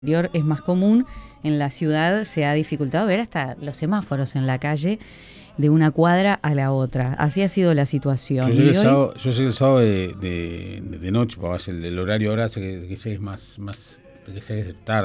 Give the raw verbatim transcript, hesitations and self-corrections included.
Es más común, en la ciudad se ha dificultado ver hasta los semáforos en la calle de una cuadra a la otra. Así ha sido la situación. Yo llegué, el, hoy... sábado, yo llegué el sábado de, de, de noche, porque el, el horario ahora hace que, que llegues más, más, que llegues tarde.